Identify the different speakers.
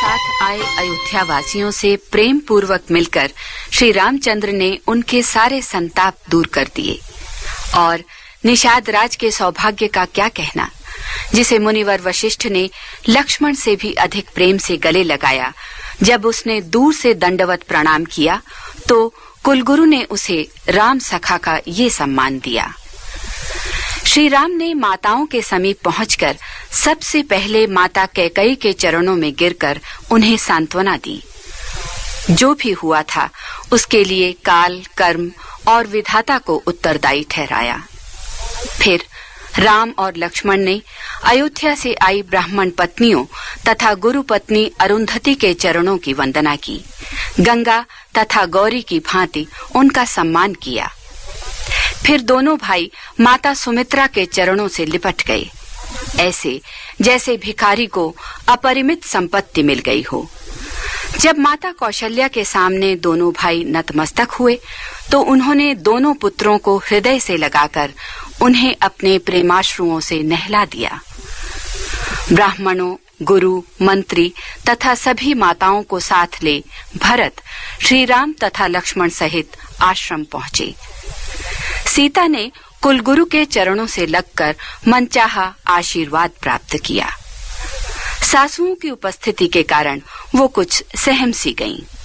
Speaker 1: साथ आए अयोध्या वासियों से प्रेम पूर्वक मिलकर श्री रामचंद्र ने उनके सारे संताप दूर कर दिए। और निषाद राज के सौभाग्य का क्या कहना, जिसे मुनिवर वशिष्ठ ने लक्ष्मण से भी अधिक प्रेम से गले लगाया। जब उसने दूर से दंडवत प्रणाम किया तो कुलगुरु ने उसे राम सखा का ये सम्मान दिया। श्री राम ने माताओं के समीप पहुंचकर सबसे पहले माता कैकेयी के चरणों में गिरकर उन्हें सांत्वना दी। जो भी हुआ था उसके लिए काल, कर्म और विधाता को उत्तरदायी ठहराया। फिर राम और लक्ष्मण ने अयोध्या से आई ब्राह्मण पत्नियों तथा गुरु पत्नी अरुंधति के चरणों की वंदना की। गंगा तथा गौरी की भांति उनका सम्मान किया। फिर दोनों भाई माता सुमित्रा के चरणों से लिपट गए, ऐसे जैसे भिखारी को अपरिमित संपत्ति मिल गई हो। जब माता कौशल्या के सामने दोनों भाई नतमस्तक हुए तो उन्होंने दोनों पुत्रों को हृदय से लगाकर उन्हें अपने प्रेमाश्रुओं से नहला दिया। ब्राह्मणों, गुरु, मंत्री तथा सभी माताओं को साथ ले भरत श्री राम तथा लक्ष्मण सहित आश्रम पहुंचे। सीता ने कुलगुरु के चरणों से लगकर मनचाहा आशीर्वाद प्राप्त किया। सासुओं की उपस्थिति के कारण वो कुछ सहम सी गईं।